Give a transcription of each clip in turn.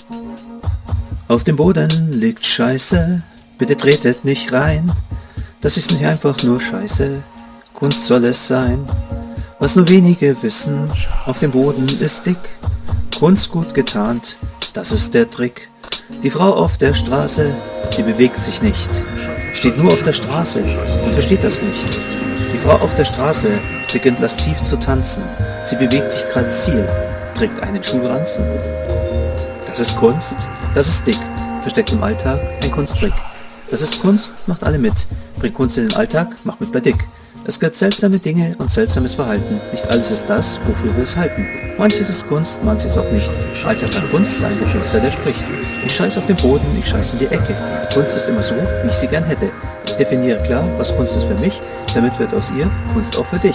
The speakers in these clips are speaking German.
Auf dem Boden liegt Scheiße, bitte tretet nicht rein. Das ist nicht einfach nur Scheiße, Kunst soll es sein. Was nur wenige wissen, auf dem Boden ist dick. Kunst gut getarnt, das ist der Trick. Die Frau auf der Straße, sie bewegt sich nicht. Steht nur auf der Straße und versteht das nicht. Die Frau auf der Straße beginnt lasziv zu tanzen. Sie bewegt sich grazil, trägt einen Schulranzen. Das ist Kunst, das ist dick, versteckt im Alltag ein Kunsttrick. Das ist Kunst, macht alle mit, bringt Kunst in den Alltag, macht mit bei dick. Es gibt seltsame Dinge und seltsames Verhalten. Nicht alles ist das, wofür wir es halten. Manches ist Kunst, manches auch nicht. Alltag kann Kunst sein, der Künstler, der spricht. Ich scheiß auf den Boden, ich scheiß in die Ecke. Kunst ist immer so, wie ich sie gern hätte. Ich definiere klar, was Kunst ist für mich, damit wird aus ihr Kunst auch für dich.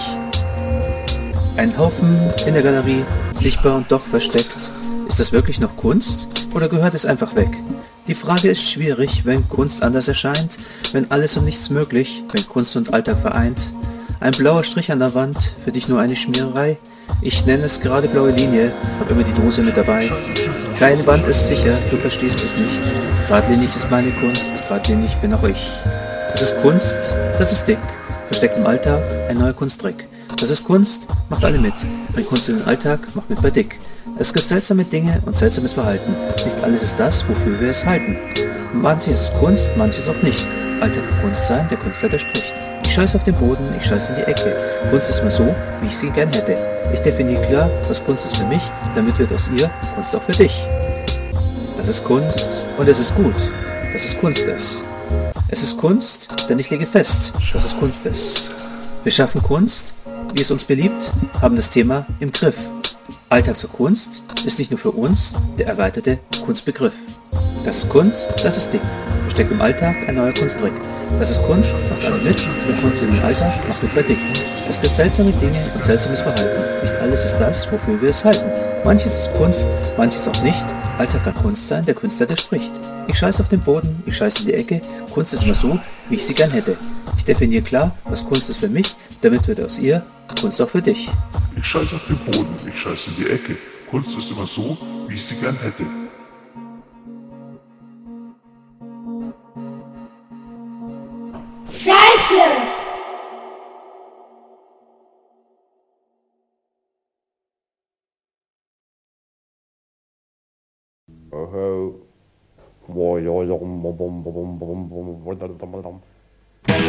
Ein Haufen in der Galerie, sichtbar und doch versteckt. Ist das wirklich noch Kunst oder gehört es einfach weg? Die Frage ist schwierig, wenn Kunst anders erscheint, wenn alles und nichts möglich, wenn Kunst und Alltag vereint. Ein blauer Strich an der Wand, für dich nur eine Schmiererei. Ich nenne es gerade blaue Linie, hab immer die Dose mit dabei. Keine Wand ist sicher, du verstehst es nicht. Gradlinig ist meine Kunst, gradlinig bin auch ich. Das ist Kunst, das ist dick, versteckt im Alltag ein neuer Kunsttrick. Das ist Kunst, macht alle mit, bringt Kunst in den Alltag, macht mit bei dick. Es gibt seltsame Dinge und seltsames Verhalten. Nicht alles ist das, wofür wir es halten. Manches ist Kunst, manches auch nicht. Alltag kann Kunst sein, der Künstler, der spricht. Ich scheiß auf den Boden, ich scheiß in die Ecke. Kunst ist mal so, wie ich sie gern hätte. Ich definiere klar, was Kunst ist für mich, damit wird aus ihr Kunst auch für dich. Das ist Kunst und es ist gut, dass es Kunst ist. Es ist Kunst, denn ich lege fest, dass es Kunst ist. Wir schaffen Kunst, wie es uns beliebt, haben das Thema im Griff. Alltag zur Kunst ist nicht nur für uns der erweiterte Kunstbegriff. Das ist Kunst, das ist dick, versteckt im Alltag ein neuer Kunsttrick. Das ist Kunst, macht alle mit, bringt Kunst in den Alltag, macht mit bei dick. Es gibt seltsame Dinge und seltsames Verhalten. Nicht alles ist das, wofür wir es halten. Manches ist Kunst, manches auch nicht. Alltag kann Kunst sein, der Künstler, der spricht. Ich scheiß auf den Boden, ich scheiß in die Ecke. Kunst ist immer so, wie ich sie gern hätte. Ich definiere klar, was Kunst ist für mich, damit wird aus ihr Kunst auch für dich. Ich scheiß auf den Boden, ich scheiß in die Ecke. Kunst ist immer so, wie ich sie gern hätte. Scheiße! Oh,